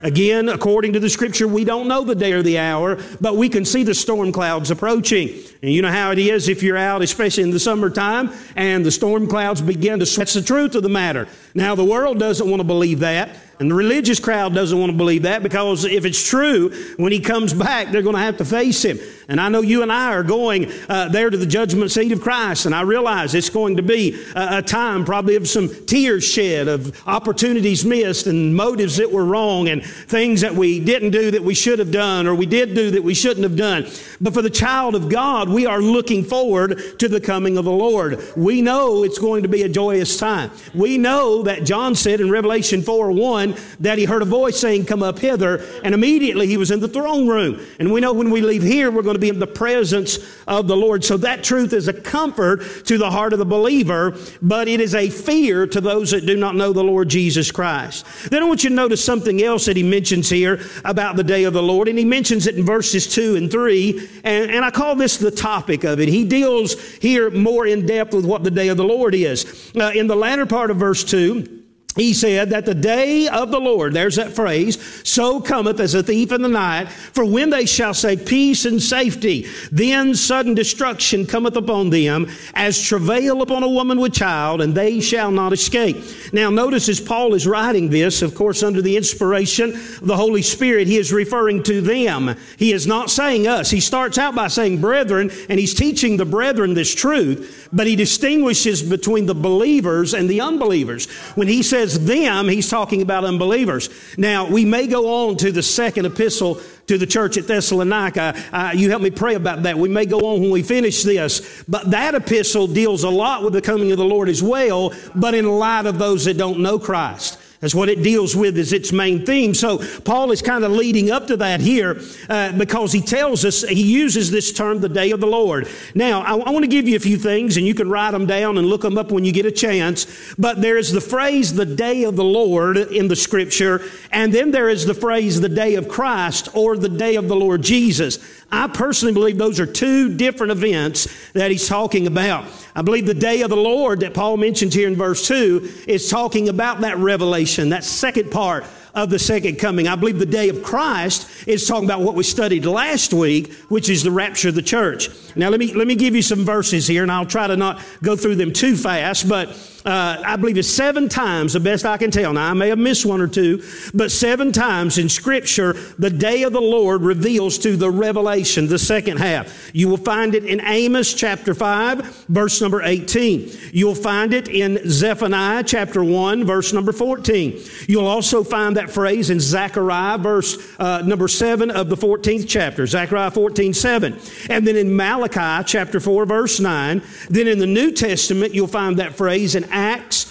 Again, according to the Scripture, we don't know the day or the hour, but we can see the storm clouds approaching. And you know how it is if you're out, especially in the summertime, and the storm clouds begin to sweat. That's the truth of the matter. Now, the world doesn't want to believe that, and the religious crowd doesn't want to believe that, because if it's true, when He comes back, they're going to have to face Him. And I know you and I are going there to the judgment seat of Christ, and I realize it's going to be a time probably of some tears shed, of opportunities missed, and motives that were wrong, and things that we didn't do that we should have done, or we did do that we shouldn't have done. But for the child of God, we are looking forward to the coming of the Lord. We know it's going to be a joyous time. We know that John said in Revelation 4:1 that he heard a voice saying, "Come up hither," and immediately he was in the throne room. And we know when we leave here, we're going to be in the presence of the Lord. So that truth is a comfort to the heart of the believer, but it is a fear to those that do not know the Lord Jesus Christ. Then I want you to notice something else that he mentions here about the day of the Lord, and he mentions it in verses 2 and 3, and I call this the topic of it. He deals here more in depth with what the day of the Lord is. In the latter part of verse 2, he said that the day of the Lord, there's that phrase, so cometh as a thief in the night. For when they shall say peace and safety, then sudden destruction cometh upon them, as travail upon a woman with child, and they shall not escape. Now notice, as Paul is writing this, of course under the inspiration of the Holy Spirit, he is referring to them. He is not saying us. He starts out by saying brethren, and he's teaching the brethren this truth, but he distinguishes between the believers and the unbelievers. When he says them, he's talking about unbelievers. Now, we may go on to the second epistle to the church at Thessalonica. You help me pray about that. We may go on when we finish this. But that epistle deals a lot with the coming of the Lord as well, but in light of those that don't know Christ. That's what it deals with as its main theme. So Paul is kind of leading up to that here because he tells us, he uses this term, the day of the Lord. Now, I want to give you a few things, and you can write them down and look them up when you get a chance. But there is the phrase, the day of the Lord, in the Scripture. And then there is the phrase, the day of Christ, or the day of the Lord Jesus. I personally believe those are two different events that he's talking about. I believe the day of the Lord that Paul mentions here in verse 2 is talking about that revelation, that second part of the second coming. I believe the day of Christ is talking about what we studied last week, which is the rapture of the church. Now let me give you some verses here, and I'll try to not go through them too fast, but I believe it's 7 times, the best I can tell. Now, I may have missed 1 or 2, but 7 times in Scripture, the day of the Lord reveals to the revelation, the second half. You will find it in Amos chapter 5, verse number 18. You'll find it in Zephaniah chapter 1, verse number 14. You'll also find that phrase in Zechariah, verse number 7 of the 14th chapter, Zechariah 14:7. And then in Malachi chapter 4, verse 9. Then in the New Testament, you'll find that phrase in Acts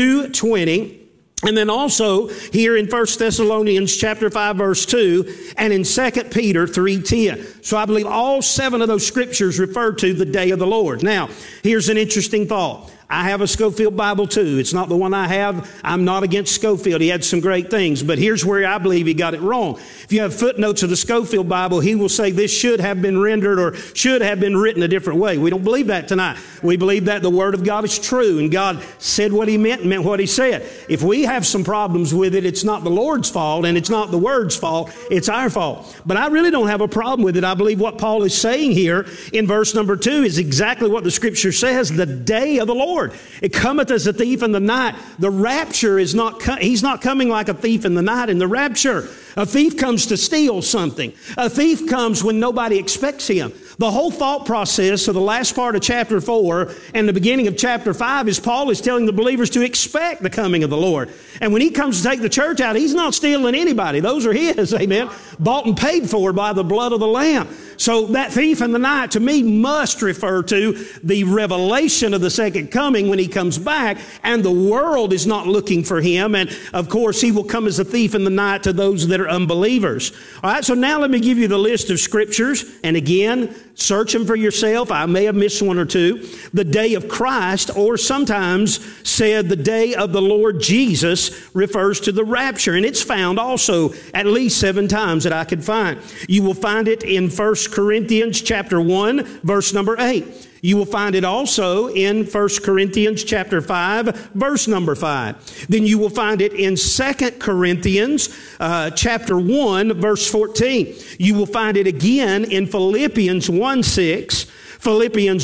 2:20, and then also here in 1 Thessalonians chapter 5 verse 2, and in 2 Peter 3:10. So I believe all 7 of those scriptures refer to the day of the Lord. Now, here's an interesting thought. I have a Scofield Bible too. It's not the one I have. I'm not against Scofield. He had some great things, but here's where I believe he got it wrong. If you have footnotes of the Scofield Bible, he will say this should have been rendered or should have been written a different way. We don't believe that tonight. We believe that the Word of God is true, and God said what He meant and meant what He said. If we have some problems with it, it's not the Lord's fault, and it's not the Word's fault. It's our fault. But I really don't have a problem with it. I believe what Paul is saying here in verse number 2 is exactly what the Scripture says, the day of the Lord. It cometh as a thief in the night. The rapture is not, he's not coming like a thief in the night in the rapture. A thief comes to steal something. A thief comes when nobody expects him. The whole thought process of the last part of chapter 4 and the beginning of chapter 5 is Paul is telling the believers to expect the coming of the Lord. And when He comes to take the church out, He's not stealing anybody. Those are His, amen, bought and paid for by the blood of the Lamb. So that thief in the night, to me, must refer to the revelation of the second coming when He comes back, and the world is not looking for Him. And, of course, He will come as a thief in the night to those that are unbelievers. All right, so now let me give you the list of scriptures. And again, search them for yourself. I may have missed 1 or 2. The day of Christ, or sometimes said the day of the Lord Jesus, refers to the rapture. And it's found also at least 7 times that I could find. You will find it in 1 Corinthians chapter 1, verse number 8. You will find it also in 1 Corinthians chapter 5, verse number 5. Then you will find it in 2 Corinthians chapter 1, verse 14. You will find it again in Philippians 1:6, Philippians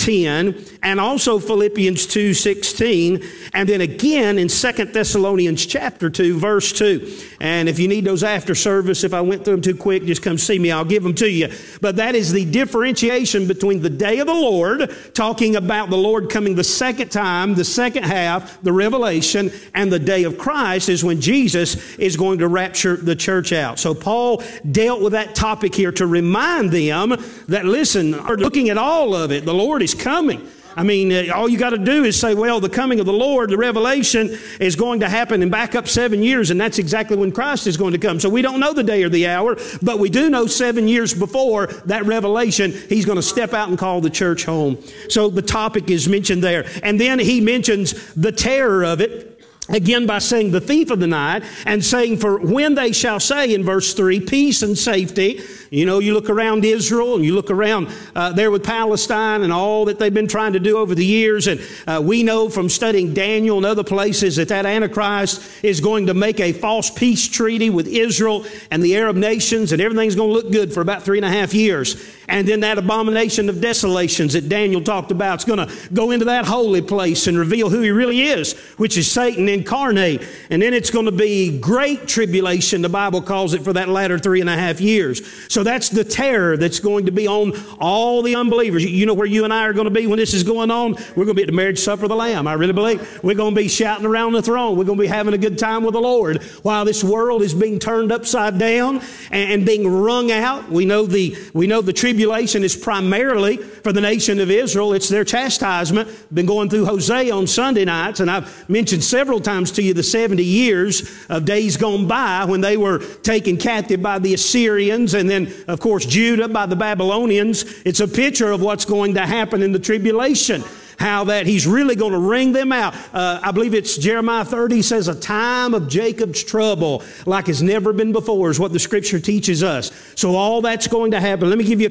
1:10, and also Philippians 2:16, and then again in 2 Thessalonians chapter 2, verse 2. And if you need those after service, if I went through them too quick, just come see me. I'll give them to you. But that is the differentiation between the day of the Lord, talking about the Lord coming the second time, the second half, the revelation, and the day of Christ is when Jesus is going to rapture the church out. So Paul dealt with that topic here to remind them that, listen, looking at all of it, the Lord is coming. I mean, all you got to do is say, well, the coming of the Lord, the revelation is going to happen and back up 7 years, and that's exactly when Christ is going to come. So we don't know the day or the hour, but we do know 7 years before that revelation, He's going to step out and call the church home. So the topic is mentioned there. And then he mentions the terror of it. Again, by saying the thief of the night, and saying, for when they shall say in verse 3, peace and safety. You know, you look around Israel and you look around there with Palestine and all that they've been trying to do over the years. And we know from studying Daniel and other places that Antichrist is going to make a false peace treaty with Israel and the Arab nations, and everything's going to look good for about 3.5 years. And then that abomination of desolations that Daniel talked about is going to go into that holy place and reveal who he really is, which is Satan incarnate. And then it's going to be great tribulation, the Bible calls it, for that latter 3.5 years. So that's the terror that's going to be on all the unbelievers. You know where you and I are going to be when this is going on? We're going to be at the marriage supper of the Lamb. I really believe. We're going to be shouting around the throne. We're going to be having a good time with the Lord while this world is being turned upside down and being wrung out. We know the tribulation is primarily for the nation of Israel. It's their chastisement. Been going through Hosea on Sunday nights, and I've mentioned several times to you the 70 years of days gone by when they were taken captive by the Assyrians, and then, of course, Judah by the Babylonians. It's a picture of what's going to happen in the tribulation. How that He's really going to wring them out. I believe it's Jeremiah 30 says, a time of Jacob's trouble like has never been before is what the Scripture teaches us. So all that's going to happen. Let me give you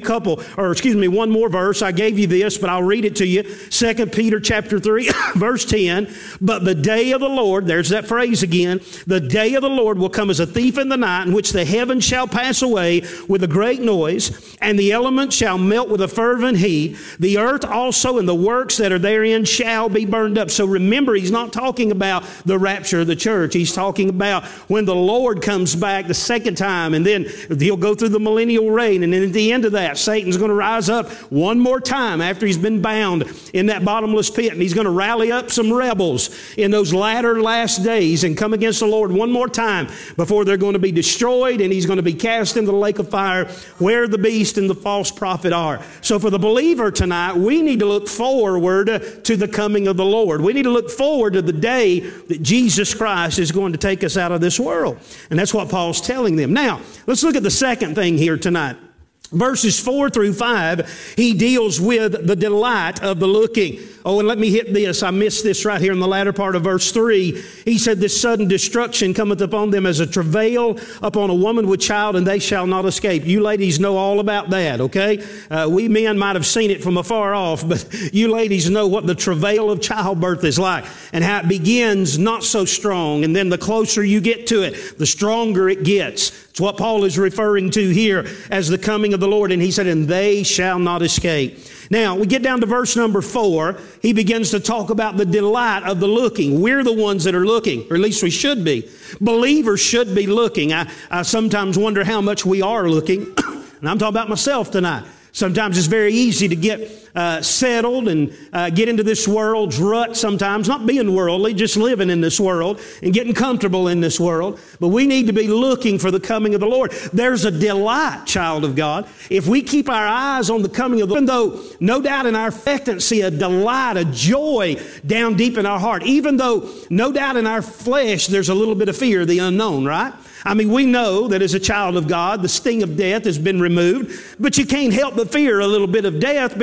one more verse. I gave you this, but I'll read it to you. 2 Peter chapter 3, verse 10. But the day of the Lord, there's that phrase again, the day of the Lord will come as a thief in the night, in which the heavens shall pass away with a great noise, and the elements shall melt with a fervent heat. The earth also and the works that are therein shall be burned up. So remember, he's not talking about the rapture of the church. He's talking about when the Lord comes back the second time, and then he'll go through the millennial reign, and then at the end of that, Satan's going to rise up one more time after he's been bound in that bottomless pit, and he's going to rally up some rebels in those latter last days and come against the Lord one more time before they're going to be destroyed, and he's going to be cast into the lake of fire where the beast and the false prophet are. So for the believer tonight, we need to look forward to the coming of the Lord. We need to look forward to the day that Jesus Christ is going to take us out of this world. And that's what Paul's telling them. Now, let's look at the second thing here tonight. Verses 4 through 5, he deals with the delight of the looking. Oh, and let me hit this. I missed this right here in the latter part of verse 3. He said, this sudden destruction cometh upon them as a travail upon a woman with child, and they shall not escape. You ladies know all about that, okay? We men might have seen it from afar off, but you ladies know what the travail of childbirth is like, and how it begins not so strong, and then the closer you get to it, the stronger it gets. It's what Paul is referring to here as the coming of the Lord, and he said, and they shall not escape. Now, we get down to verse number 4. He begins to talk about the delight of the looking. We're the ones that are looking, or at least we should be. Believers should be looking. I sometimes wonder how much we are looking, and I'm talking about myself tonight. Sometimes it's very easy to get settled and get into this world's rut sometimes, not being worldly, just living in this world and getting comfortable in this world. But we need to be looking for the coming of the Lord. There's a delight, child of God, if we keep our eyes on the coming of the Lord, even though no doubt in our expectancy, a delight, a joy down deep in our heart, even though no doubt in our flesh there's a little bit of fear of the unknown, right? I mean, we know that as a child of God, the sting of death has been removed, but you can't help but fear a little bit of death because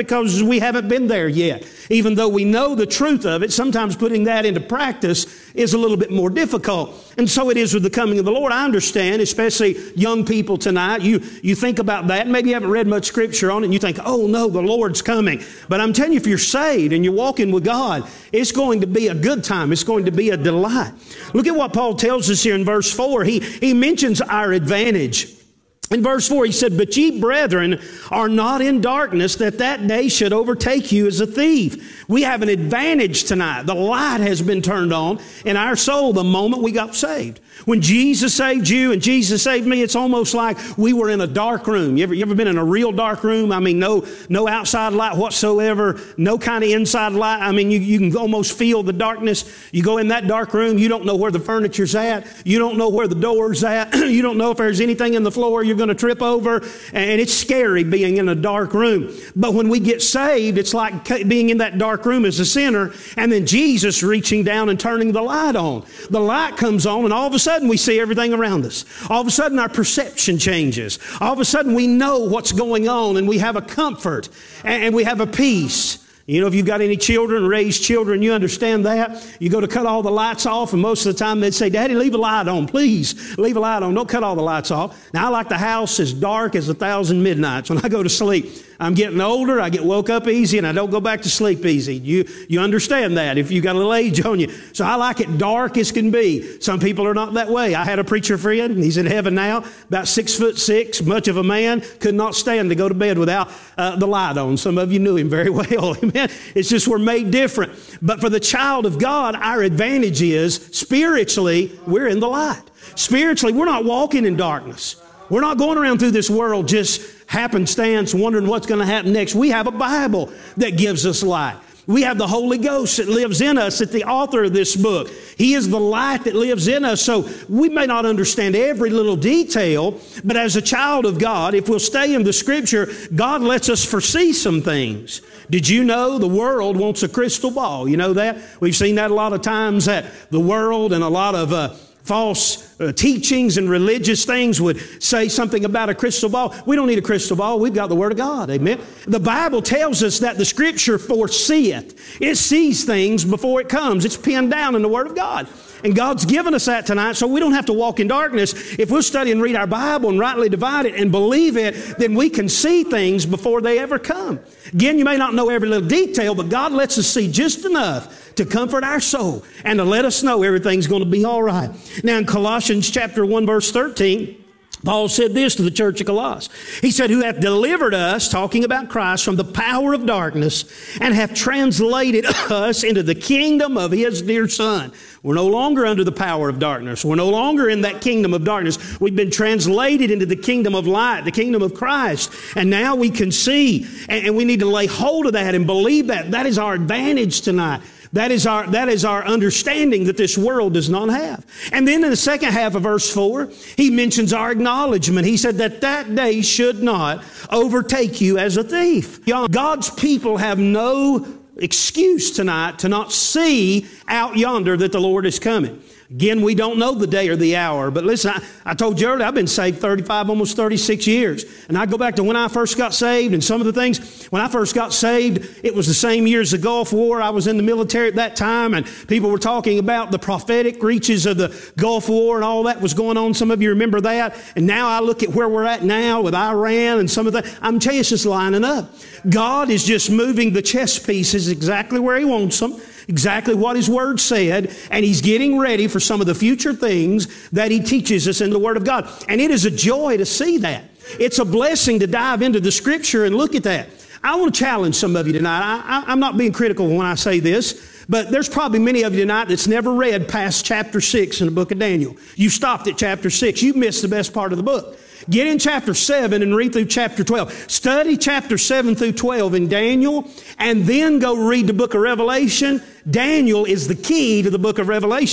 we haven't been there yet. Even though we know the truth of it, sometimes putting that into practice is a little bit more difficult. And so it is with the coming of the Lord. I understand, especially young people tonight. You think about that, and maybe you haven't read much scripture on it, and you think, oh no, the Lord's coming. But I'm telling you, if you're saved and you're walking with God, it's going to be a good time. It's going to be a delight. Look at what Paul tells us here in verse 4. He mentions our advantage. In verse 4, he said, "But ye, brethren, are not in darkness, that day should overtake you as a thief." We have an advantage tonight. The light has been turned on in our soul the moment we got saved. When Jesus saved you and Jesus saved me, it's almost like we were in a dark room. You ever been in a real dark room? I mean, no outside light whatsoever, no kind of inside light. I mean, you can almost feel the darkness. You go in that dark room, you don't know where the furniture's at. You don't know where the door's at. You don't know if there's anything in the floor you're going to trip over. And it's scary being in a dark room. But when we get saved, it's like being in that dark room as a sinner, and then Jesus reaching down and turning the light on. The light comes on, and all of a sudden we see everything around us. All of a sudden our perception changes. All of a sudden we know what's going on, and we have a comfort and we have a peace. You know, if you've got any children, raised children, you understand that. You go to cut all the lights off, and most of the time they'd say, "Daddy, leave a light on, please. Leave a light on. Don't cut all the lights off." Now, I like the house as dark as 1,000 midnights when I go to sleep. I'm getting older, I get woke up easy, and I don't go back to sleep easy. You understand that if you got a little age on you. So I like it dark as can be. Some people are not that way. I had a preacher friend, he's in heaven now, about 6'6", much of a man, could not stand to go to bed without the light on. Some of you knew him very well. Amen. It's just we're made different. But for the child of God, our advantage is spiritually, we're in the light. Spiritually, we're not walking in darkness. We're not going around through this world just happenstance, wondering what's going to happen next. We have a Bible that gives us light. We have the Holy Ghost that lives in us, that's the author of this book. He is the light that lives in us. So we may not understand every little detail, but as a child of God, if we'll stay in the Scripture, God lets us foresee some things. Did you know the world wants a crystal ball? You know that? We've seen that a lot of times, that the world and a lot of false teachings and religious things would say something about a crystal ball. We don't need a crystal ball. We've got the Word of God. Amen. The Bible tells us that the Scripture foreseeth. It sees things before it comes. It's pinned down in the Word of God. And God's given us that tonight, so we don't have to walk in darkness. If we'll study and read our Bible and rightly divide it and believe it, then we can see things before they ever come. Again, you may not know every little detail, but God lets us see just enough to comfort our soul and to let us know everything's going to be all right. Now in Colossians chapter 1, verse 13, Paul said this to the church of Colossae. He said, "Who hath delivered us," talking about Christ, "from the power of darkness, and hath translated us into the kingdom of His dear Son." We're no longer under the power of darkness. We're no longer in that kingdom of darkness. We've been translated into the kingdom of light, the kingdom of Christ. And now we can see, and we need to lay hold of that and believe that. That is our advantage tonight. That is our understanding that this world does not have. And then in the second half of verse 4, he mentions our acknowledgement. He said that day should not overtake you as a thief. God's people have no excuse tonight to not see out yonder that the Lord is coming. Again, we don't know the day or the hour, but listen, I told you earlier, I've been saved 35, almost 36 years. And I go back to when I first got saved and some of the things. When I first got saved, it was the same year as the Gulf War. I was in the military at that time, and people were talking about the prophetic reaches of the Gulf War and all that was going on. Some of you remember that. And now I look at where we're at now with Iran and some of that. I'm telling you, it's just lining up. God is just moving the chess pieces exactly where He wants them. Exactly what His Word said, and He's getting ready for some of the future things that He teaches us in the Word of God. And it is a joy to see that. It's a blessing to dive into the Scripture and look at that. I want to challenge some of you tonight. I'm not being critical when I say this, but there's probably many of you tonight that's never read past chapter 6 in the book of Daniel. You stopped at chapter 6. You've missed the best part of the book. Get in chapter 7 and read through chapter 12. Study chapter 7 through 12 in Daniel, and then go read the book of Revelation. Daniel is the key to the book of Revelation.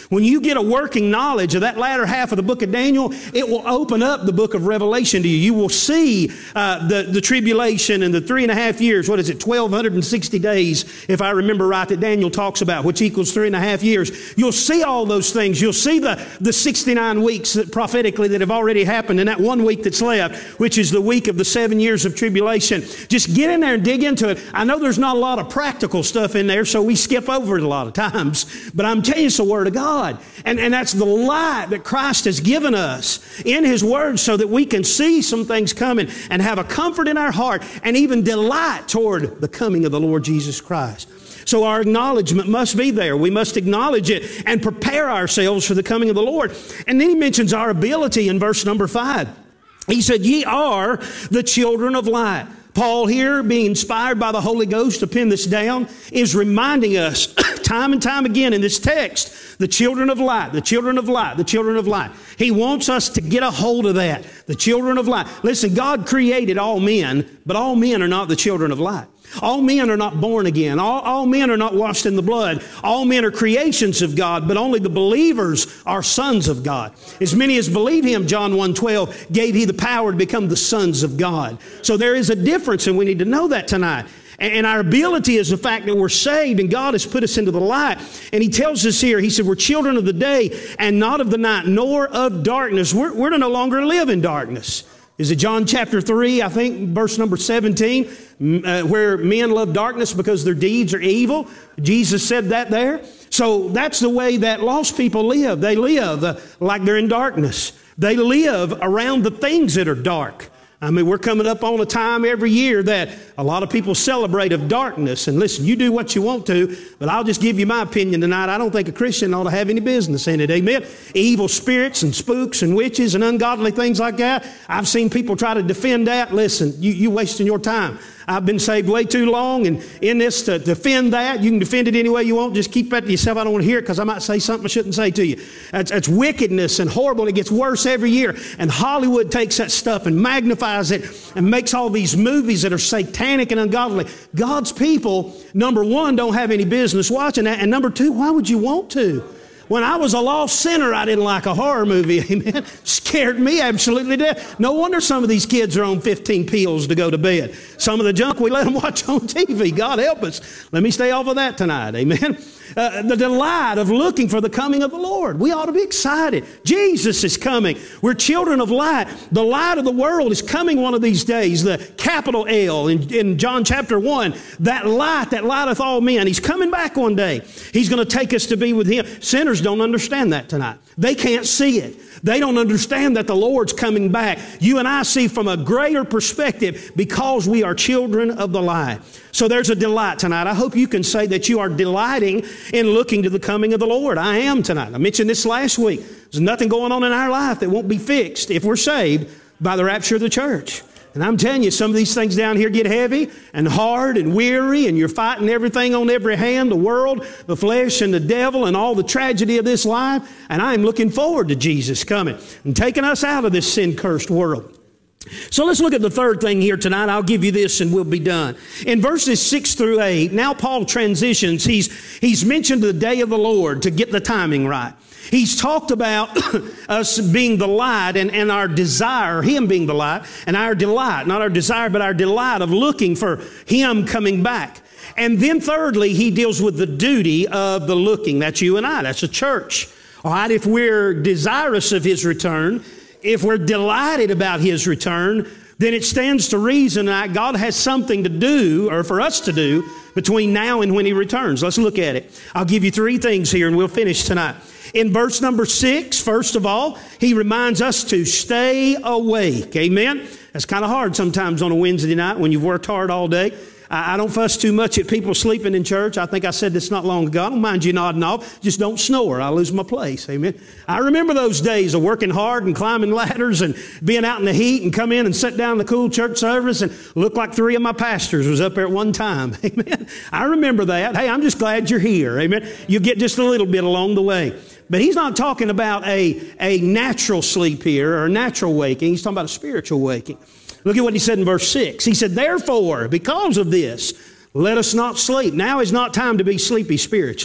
When you get a working knowledge of that latter half of the book of Daniel, it will open up the book of Revelation to you. You will see the tribulation and the 3.5 years. What is it? 1,260 days, if I remember right, that Daniel talks about, which equals 3.5 years. You'll see all those things. You'll see the 69 weeks that prophetically that have already happened, and that 1 week that's left, which is the week of the 7 years of tribulation. Just get in there and dig into it. I know there's not a lot of practical stuff in there, so we skip over it a lot of times. But I'm telling you, it's the Word of God. And that's the light that Christ has given us in His Word so that we can see some things coming and have a comfort in our heart and even delight toward the coming of the Lord Jesus Christ. So our acknowledgement must be there. We must acknowledge it and prepare ourselves for the coming of the Lord. And then He mentions our ability in verse number 5. He said, ye are the children of light. Paul here, being inspired by the Holy Ghost to pen this down, is reminding us time and time again in this text, the children of light, the children of light, the children of light. He wants us to get a hold of that, the children of light. Listen, God created all men, but all men are not the children of light. All men are not born again. All men are not washed in the blood. All men are creations of God, but only the believers are sons of God. As many as believe Him, John 1:12, gave He the power to become the sons of God. So there is a difference, and we need to know that tonight. And our ability is the fact that we're saved and God has put us into the light. And He tells us here, He said, we're children of the day and not of the night, nor of darkness. We're to no longer live in darkness. Is it John chapter 3, I think, verse number 17, where men love darkness because their deeds are evil? Jesus said that there. So that's the way that lost people live. They live like they're in darkness. They live around the things that are dark. I mean, we're coming up on a time every year that a lot of people celebrate of darkness. And listen, you do what you want to, but I'll just give you my opinion tonight. I don't think a Christian ought to have any business in it. Amen? Evil spirits and spooks and witches and ungodly things like that. I've seen people try to defend that. Listen, you wasting your time. I've been saved way too long, and in this to defend that, you can defend it any way you want. Just keep that to yourself. I don't want to hear it because I might say something I shouldn't say to you. It's wickedness and horrible, and it gets worse every year. And Hollywood takes that stuff and magnifies it and makes all these movies that are satanic and ungodly. God's people, number one, don't have any business watching that, and number two, why would you want to? When I was a lost sinner, I didn't like a horror movie, amen. Scared me absolutely to death. No wonder some of these kids are on 15 pills to go to bed. Some of the junk we let them watch on TV. God help us. Let me stay off of that tonight, amen. The delight of looking for the coming of the Lord. We ought to be excited. Jesus is coming. We're children of light. The light of the world is coming one of these days. The capital L in John chapter 1. That light that lighteth all men. He's coming back one day. He's going to take us to be with Him. Sinners don't understand that tonight. They can't see it. They don't understand that the Lord's coming back. You and I see from a greater perspective because we are children of the light. So there's a delight tonight. I hope you can say that you are delighting in looking to the coming of the Lord. I am tonight. I mentioned this last week. There's nothing going on in our life that won't be fixed if we're saved by the rapture of the church. And I'm telling you, some of these things down here get heavy and hard and weary, and you're fighting everything on every hand, the world, the flesh, and the devil, and all the tragedy of this life. And I'm looking forward to Jesus coming and taking us out of this sin-cursed world. So let's look at the third thing here tonight. I'll give you this and we'll be done. In verses 6 through 8, now Paul transitions. He's mentioned the day of the Lord to get the timing right. He's talked about us being the light and our desire, Him being the light, and our delight, not our desire, but our delight of looking for Him coming back. And then thirdly, he deals with the duty of the looking. That's you and I. That's the church. All right, if we're desirous of His return, if we're delighted about His return, then it stands to reason that God has something to do, or for us to do, between now and when He returns. Let's look at it. I'll give you three things here and we'll finish tonight. In verse number 6, first of all, he reminds us to stay awake. Amen? That's kind of hard sometimes on a Wednesday night when you've worked hard all day. I don't fuss too much at people sleeping in church. I think I said this not long ago. I don't mind you nodding off. Just don't snore. I'll lose my place. Amen. I remember those days of working hard and climbing ladders and being out in the heat and come in and sit down in the cool church service and look like 3 of my pastors was up there at one time. Amen. I remember that. Hey, I'm just glad you're here. Amen. You get just a little bit along the way. But he's not talking about a natural sleep here or a natural waking. He's talking about a spiritual waking. Look at what he said in verse 6. He said, therefore, because of this, let us not sleep. Now is not time to be sleepy spiritually.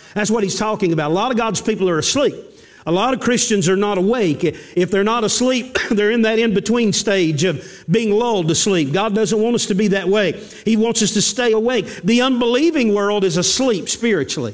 That's what he's talking about. A lot of God's people are asleep. A lot of Christians are not awake. If they're not asleep, they're in that in-between stage of being lulled to sleep. God doesn't want us to be that way. He wants us to stay awake. The unbelieving world is asleep spiritually.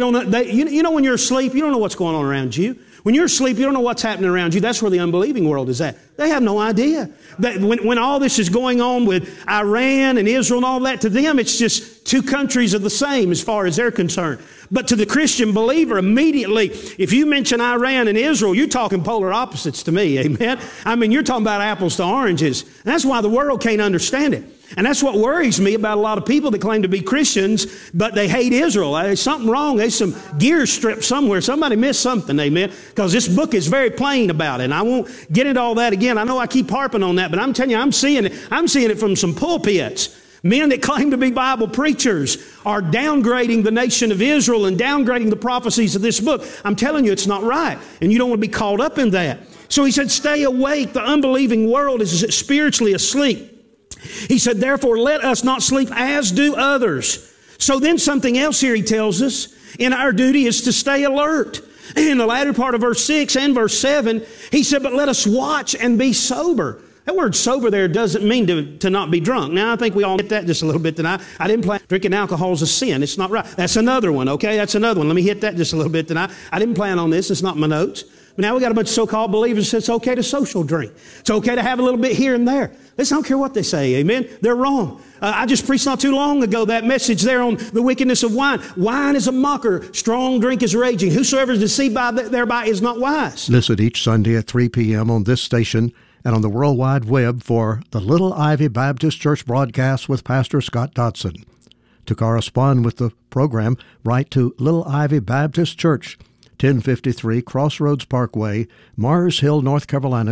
You know when you're asleep, you don't know what's going on around you. When you're asleep, you don't know what's happening around you. That's where the unbelieving world is at. They have no idea. When all this is going on with Iran and Israel and all that, to them it's just two countries are the same as far as they're concerned. But to the Christian believer, immediately, if you mention Iran and Israel, you're talking polar opposites to me, amen? I mean, you're talking about apples to oranges. And that's why the world can't understand it. And that's what worries me about a lot of people that claim to be Christians, but they hate Israel. There's something wrong. There's some gears stripped somewhere. Somebody missed something, amen? Because this book is very plain about it. And I won't get into all that again. I know I keep harping on that, but I'm telling you, I'm seeing it. I'm seeing it from some pulpits. Men that claim to be Bible preachers are downgrading the nation of Israel and downgrading the prophecies of this book. I'm telling you, it's not right. And you don't want to be caught up in that. So he said, stay awake. The unbelieving world is spiritually asleep. He said, therefore, let us not sleep as do others. So then something else here he tells us, in our duty is to stay alert. In the latter part of verse 6 and verse 7, he said, but let us watch and be sober. That word sober there doesn't mean to not be drunk. Now, I think we all get that just a little bit tonight. I didn't plan drinking alcohol is a sin. It's not right. That's another one, okay? That's another one. Let me hit that just a little bit tonight. I didn't plan on this. It's not my notes. But now we got a bunch of so-called believers that say it's okay to social drink. It's okay to have a little bit here and there. Listen, I don't care what they say, amen? They're wrong. I just preached not too long ago that message there on the wickedness of wine. Wine is a mocker. Strong drink is raging. Whosoever is deceived thereby is not wise. Listen each Sunday at 3 p.m. on this station and on the World Wide Web for the Little Ivy Baptist Church broadcast with Pastor Scott Dodson. To correspond with the program, write to Little Ivy Baptist Church, 1053 Crossroads Parkway, Mars Hill, North Carolina,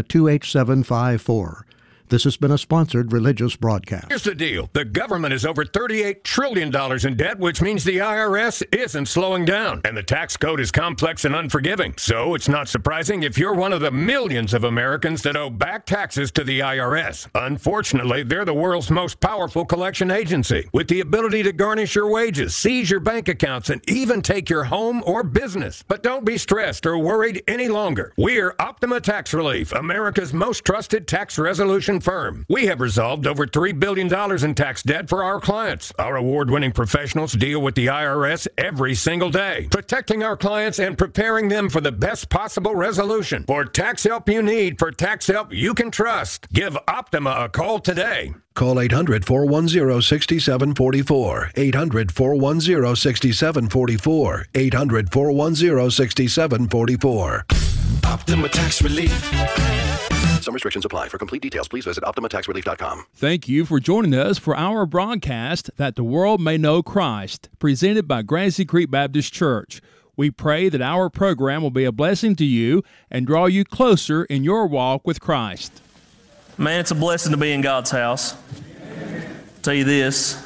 28754. This has been a sponsored religious broadcast. Here's the deal. The government is over $38 trillion in debt, which means the IRS isn't slowing down. And the tax code is complex and unforgiving. So it's not surprising if you're one of the millions of Americans that owe back taxes to the IRS. Unfortunately, they're the world's most powerful collection agency, with the ability to garnish your wages, seize your bank accounts, and even take your home or business. But don't be stressed or worried any longer. We're Optima Tax Relief, America's most trusted tax resolution firm. We have resolved over $3 billion in tax debt for our clients. Our award-winning professionals deal with the IRS every single day, protecting our clients and preparing them for the best possible resolution. For tax help you need, for tax help you can trust, give Optima a call today. Call 800-410-6744. 800-410-6744. 800-410-6744. Optima Tax Relief. Some restrictions apply. For complete details, please visit OptimaTaxRelief.com. Thank you for joining us for our broadcast, That the World May Know Christ, presented by Grassy Creek Baptist Church. We pray that our program will be a blessing to you and draw you closer in your walk with Christ. Man, it's a blessing to be in God's house. I'll tell you this.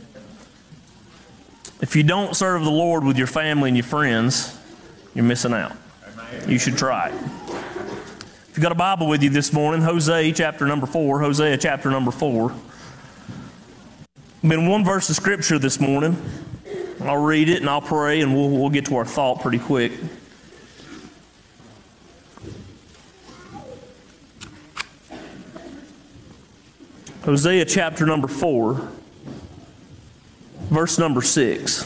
If you don't serve the Lord with your family and your friends, you're missing out. You should try it. If you've got a Bible with you this morning, Hosea chapter number 4. Hosea chapter number 4. Been one verse of Scripture this morning. I'll read it and I'll pray and we'll get to our thought pretty quick. Hosea chapter number 4, verse number 6.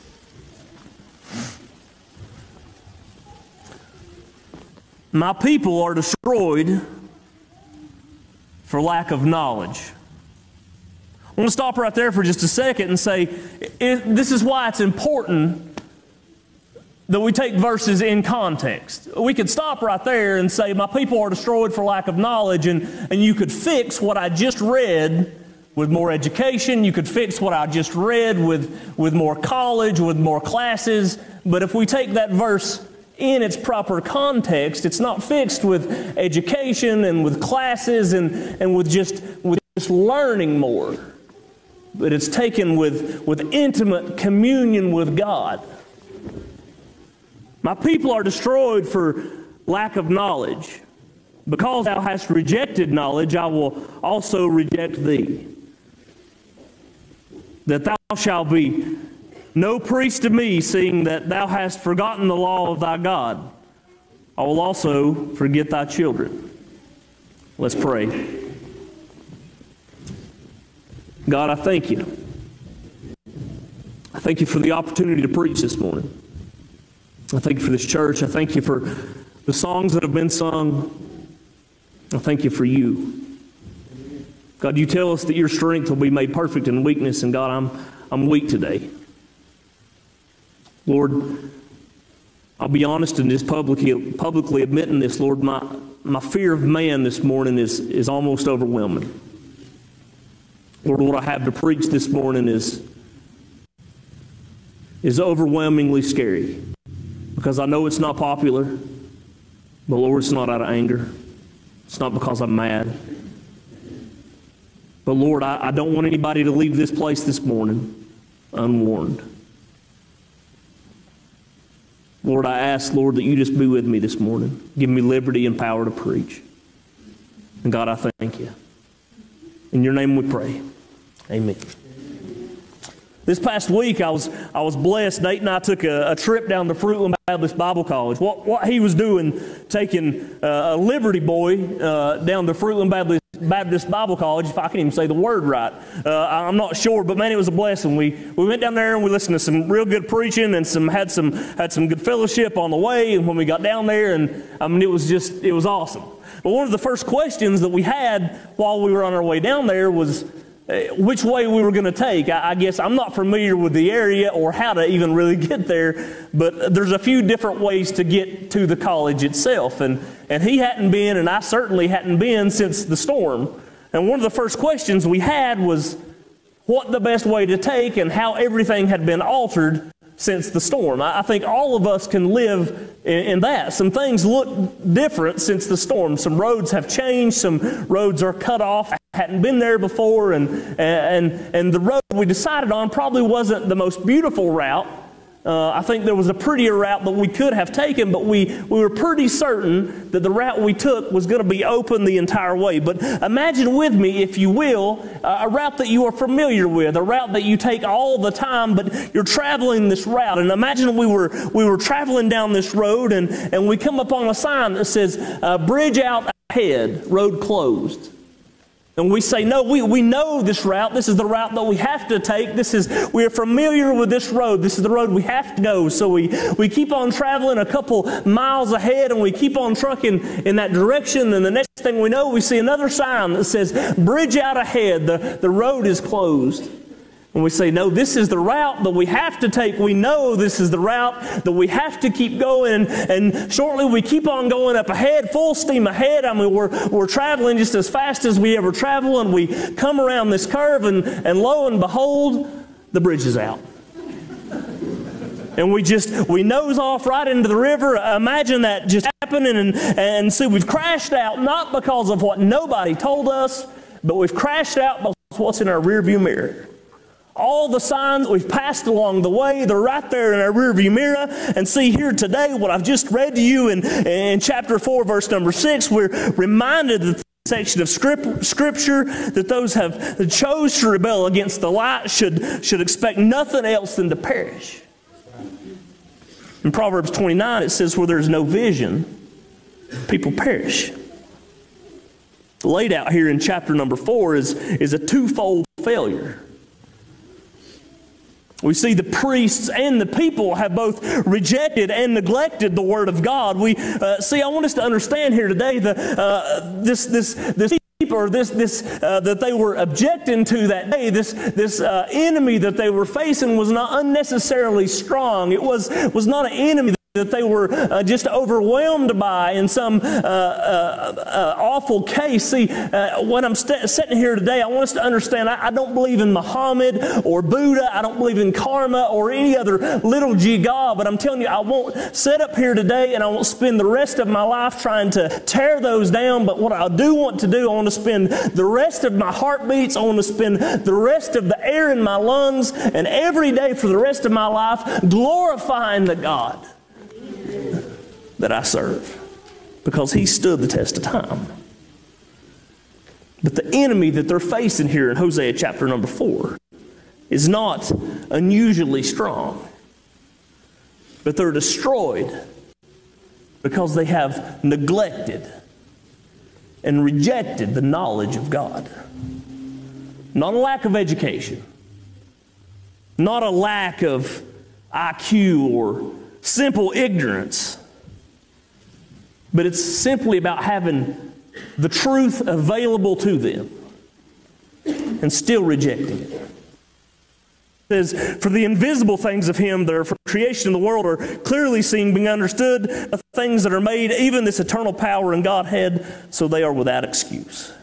My people are destroyed for lack of knowledge. I want to stop right there for just a second and say, this is why it's important that we take verses in context. We could stop right there and say, my people are destroyed for lack of knowledge, and you could fix what I just read with more education. You could fix what I just read with more college, with more classes. But if we take that verse in its proper context, it's not fixed with education and with classes and with just learning more. But it's taken with intimate communion with God. My people are destroyed for lack of knowledge. Because thou hast rejected knowledge, I will also reject thee. That thou shalt be No priest to me, seeing that thou hast forgotten the law of thy God. I will also forget thy children. Let's pray. God, I thank you. I thank you for the opportunity to preach this morning. I thank you for this church. I thank you for the songs that have been sung. I thank you for you. God, you tell us that your strength will be made perfect in weakness, and God, I'm weak today. Lord, I'll be honest in this publicly admitting this, Lord, my fear of man this morning is almost overwhelming. Lord, what I have to preach this morning is overwhelmingly scary, because I know it's not popular, but Lord, it's not out of anger. It's not because I'm mad. But Lord, I don't want anybody to leave this place this morning unwarned. Lord, I ask, Lord, that you just be with me this morning. Give me liberty and power to preach. And God, I thank you. In your name we pray. Amen. This past week, I was blessed. Nate and I took a trip down to Fruitland Baptist Bible College. What he was doing, taking a Liberty boy down to Fruitland Baptist Bible College, if I can even say the word right. I'm not sure, but man, it was a blessing. We went down there and we listened to some real good preaching and had some good fellowship on the way. And when we got down there, and I mean, it was awesome. But one of the first questions that we had while we were on our way down there was which way we were going to take. I guess I'm not familiar with the area or how to even really get there, but there's a few different ways to get to the college itself. And he hadn't been, and I certainly hadn't been since the storm. And one of the first questions we had was what the best way to take and how everything had been altered since the storm. I think all of us can live in that. Some things look different since the storm. Some roads have changed. Some roads are cut off. I hadn't been there before, and the road we decided on probably wasn't the most beautiful route. I think there was a prettier route that we could have taken, but we were pretty certain that the route we took was going to be open the entire way. But imagine with me, if you will, a route that you are familiar with, a route that you take all the time, but you're traveling this route. And imagine we were traveling down this road, and we come upon a sign that says, bridge out ahead, road closed. And we say, no, we know this route. This is the route that we have to take. We are familiar with this road. This is the road we have to go. So we keep on traveling a couple miles ahead, and we keep on trucking in that direction. And the next thing we know, we see another sign that says, bridge out ahead. The road is closed. And we say, no, this is the route that we have to take. We know this is the route that we have to keep going. And shortly we keep on going up ahead, full steam ahead. I mean, we're traveling just as fast as we ever travel. And we come around this curve, and lo and behold, the bridge is out. And we nose off right into the river. Imagine that just happening. And see, we've crashed out, not because of what nobody told us, but we've crashed out because of what's in our rearview mirror. All the signs we've passed along the way, they're right there in our rearview mirror. And see here today, what I've just read to you in chapter 4, verse number 6, we're reminded that the section of Scripture that those that chose to rebel against the light should expect nothing else than to perish. In Proverbs 29, it says, where there's no vision, people perish. Laid out here in chapter number 4 is a twofold failure. We see the priests and the people have both rejected and neglected the Word of God. I want us to understand here today this that they were objecting to that day. This enemy that they were facing was not unnecessarily strong. It was not an enemy that they were just overwhelmed by in some awful case. See, when I'm sitting here today, I want us to understand I don't believe in Muhammad or Buddha. I don't believe in karma or any other little g god. But I'm telling you, I won't sit up here today and I won't spend the rest of my life trying to tear those down. But what I do want to do, I want to spend the rest of my heartbeats, I want to spend the rest of the air in my lungs, and every day for the rest of my life glorifying the God that I serve, because He stood the test of time. But the enemy that they're facing here in Hosea chapter number 4 is not unusually strong. But they're destroyed because they have neglected and rejected the knowledge of God. Not a lack of education, not a lack of IQ or simple ignorance, but it's simply about having the truth available to them and still rejecting it. It says, for the invisible things of Him that are from creation in the world are clearly seen, being understood, the things that are made, even this eternal power and Godhead, so they are without excuse.